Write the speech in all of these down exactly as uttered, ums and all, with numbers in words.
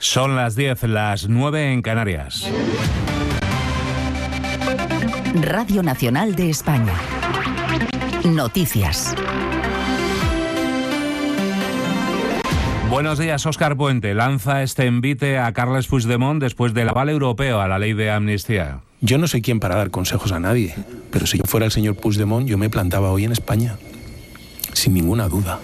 Son las diez, las nueve en Canarias. Radio Nacional de España. Noticias. Buenos días. Óscar Puente lanza este envite a Carles Puigdemont después del aval europeo a la ley de amnistía. Yo no soy quien para dar consejos a nadie, pero si yo fuera el señor Puigdemont, yo me plantaba hoy en España, sin ninguna duda.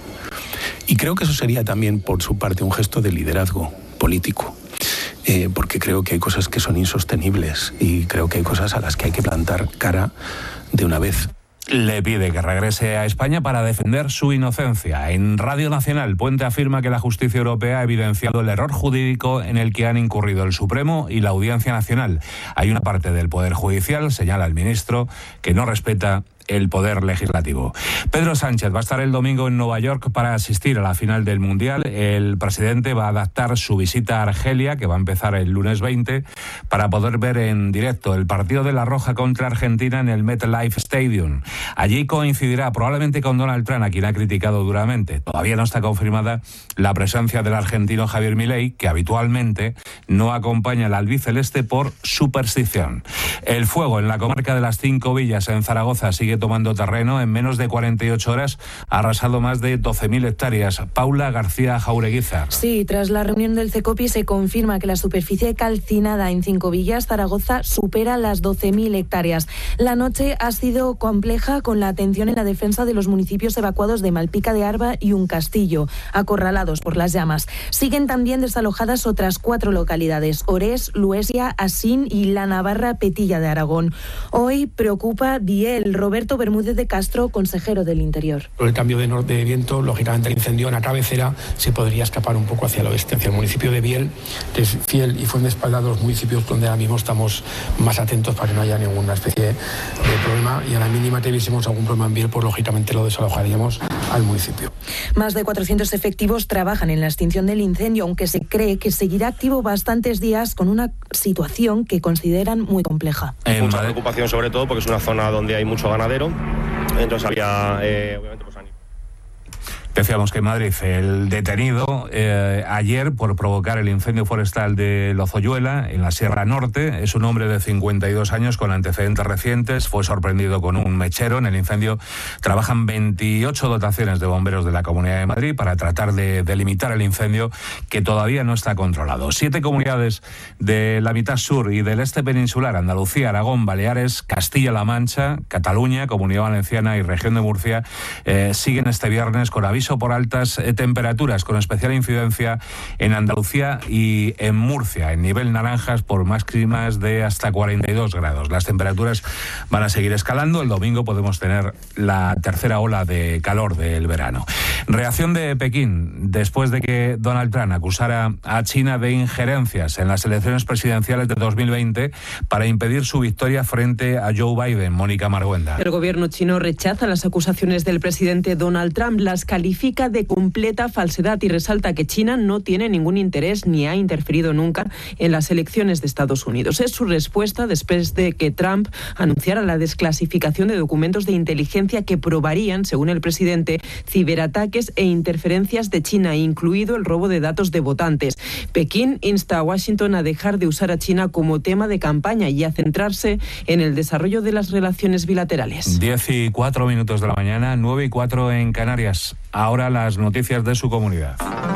Y creo que eso sería también, por su parte, un gesto de liderazgo político, eh, porque creo que hay cosas que son insostenibles y creo que hay cosas a las que hay que plantar cara de una vez. Le pide que regrese a España para defender su inocencia. En Radio Nacional, Puente afirma que la justicia europea ha evidenciado el error jurídico en el que han incurrido el Supremo y la Audiencia Nacional. Hay una parte del Poder Judicial, señala el ministro, que no respeta el poder legislativo. Pedro Sánchez va a estar el domingo en Nueva York para asistir a la final del Mundial. El presidente va a adaptar su visita a Argelia, que va a empezar el lunes veinte, para poder ver en directo el partido de La Roja contra Argentina en el MetLife Stadium. Allí coincidirá probablemente con Donald Trump, a quien ha criticado duramente. Todavía no está confirmada la presencia del argentino Javier Milei, que habitualmente no acompaña al albiceleste por superstición. El fuego en la comarca de las Cinco Villas, en Zaragoza, sigue tomando terreno. En menos de cuarenta y ocho horas ha arrasado más de doce mil hectáreas. Paula García Jaureguizar. Sí, tras la reunión del CECOPI se confirma que la superficie calcinada en Cinco Villas, Zaragoza, supera las doce mil hectáreas. La noche ha sido compleja, con la atención en la defensa de los municipios evacuados de Malpica de Arba y Un Castillo, acorralados por las llamas. Siguen también desalojadas otras cuatro localidades: Orés, Luesia, Asín y la Navarra Petilla de Aragón. Hoy preocupa Biel. Roberto Bermúdez de Castro, consejero del Interior. Por el cambio de norte de viento, lógicamente el incendio en la cabecera se podría escapar un poco hacia el oeste, hacia el municipio de Biel, Fiel y Fuenteespalda, los municipios donde ahora mismo estamos más atentos para que no haya ninguna especie de problema, y a la mínima que viésemos algún problema en Biel, pues lógicamente lo desalojaríamos al municipio. Más de cuatrocientos efectivos trabajan en la extinción del incendio, aunque se cree que seguirá activo bastantes días, con una situación que consideran muy compleja. Mucha preocupación, sobre todo porque es una zona donde hay mucho ganadero, entonces había eh, obviamente pues Decíamos que en Madrid el detenido eh, ayer por provocar el incendio forestal de Lozoyuela, en la Sierra Norte, es un hombre de cincuenta y dos años con antecedentes recientes. Fue sorprendido con un mechero. En el incendio trabajan veintiocho dotaciones de bomberos de la Comunidad de Madrid para tratar de delimitar el incendio, que todavía no está controlado. Siete comunidades de la mitad sur y del este peninsular, Andalucía, Aragón, Baleares, Castilla-La Mancha, Cataluña, Comunidad Valenciana y Región de Murcia, eh, siguen este viernes con aviso por altas eh, temperaturas, con especial incidencia en Andalucía y en Murcia, en nivel naranjas por máximas de hasta cuarenta y dos grados. Las temperaturas van a seguir escalando. El domingo podemos tener la tercera ola de calor del verano. Reacción de Pekín después de que Donald Trump acusara a China de injerencias en las elecciones presidenciales de dos mil veinte para impedir su victoria frente a Joe Biden. Mónica Marguenda. El gobierno chino rechaza las acusaciones del presidente Donald Trump, las califica de completa falsedad y resalta que China no tiene ningún interés ni ha interferido nunca en las elecciones de Estados Unidos. Es su respuesta después de que Trump anunciara la desclasificación de documentos de inteligencia que probarían, según el presidente, ciberataques e interferencias de China, incluido el robo de datos de votantes. Pekín insta a Washington a dejar de usar a China como tema de campaña y a centrarse en el desarrollo de las relaciones bilaterales. diez y cuatro minutos de la mañana, nueve y cuatro en Canarias. Ahora las noticias de su comunidad.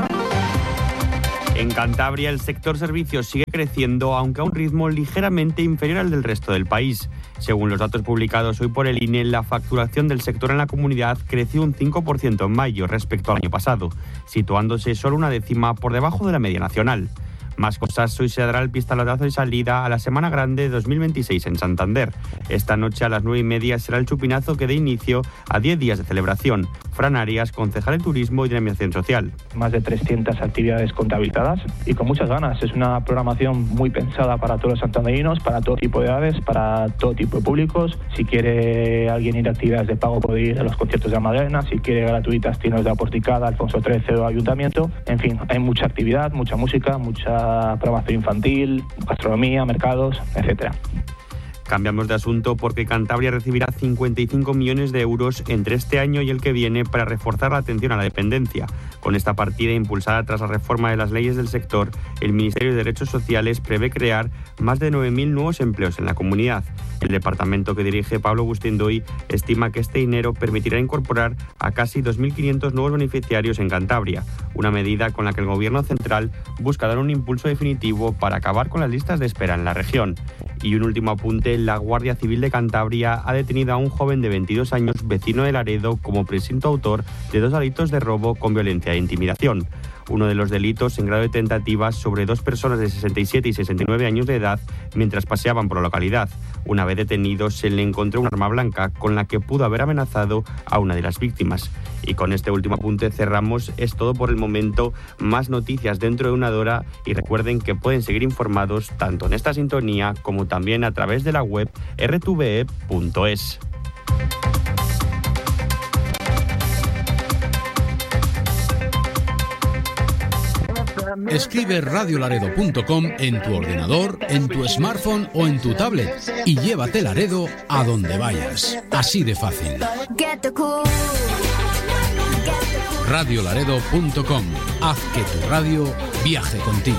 En Cantabria el sector servicios sigue creciendo, aunque a un ritmo ligeramente inferior al del resto del país. Según los datos publicados hoy por el I N E, la facturación del sector en la comunidad creció un cinco por ciento en mayo respecto al año pasado, situándose solo una décima por debajo de la media nacional. Más cosas, hoy se dará el pistoletazo de salida a la Semana Grande de dos mil veintiséis en Santander. Esta noche a las nueve y media será el chupinazo que dé inicio a diez días de celebración. Fran Arias, concejal de Turismo y Dinamización Social. Más de trescientas actividades contabilizadas y con muchas ganas. Es una programación muy pensada para todos los santanderinos, para todo tipo de edades, para todo tipo de públicos. Si quiere alguien ir a actividades de pago puede ir a los conciertos de la Madalena. Si quiere gratuitas, tiene los de la Porticada, Alfonso trece o Ayuntamiento. En fin, hay mucha actividad, mucha música, mucha programación infantil, gastronomía, mercados, etcétera. Cambiamos de asunto porque Cantabria recibirá cincuenta y cinco millones de euros entre este año y el que viene para reforzar la atención a la dependencia. Con esta partida impulsada tras la reforma de las leyes del sector, el Ministerio de Derechos Sociales prevé crear más de nueve mil nuevos empleos en la comunidad. El departamento que dirige Pablo Gustindoy estima que este dinero permitirá incorporar a casi dos mil quinientos nuevos beneficiarios en Cantabria, una medida con la que el Gobierno central busca dar un impulso definitivo para acabar con las listas de espera en la región. Y un último apunte, la Guardia Civil de Cantabria ha detenido a un joven de veintidós años, vecino de Laredo, como presunto autor de dos delitos de robo con violencia e intimidación. Uno de los delitos en grado de tentativa sobre dos personas de sesenta y siete y sesenta y nueve años de edad mientras paseaban por la localidad. Una vez detenido, se le encontró un arma blanca con la que pudo haber amenazado a una de las víctimas. Y con este último apunte cerramos. Es todo por el momento. Más noticias dentro de una hora y recuerden que pueden seguir informados tanto en esta sintonía como también a través de la web erre te ve e punto es. Escribe radio laredo punto com en tu ordenador, en tu smartphone o en tu tablet y llévate Laredo a donde vayas. Así de fácil. radio laredo punto com. Haz que tu radio viaje contigo.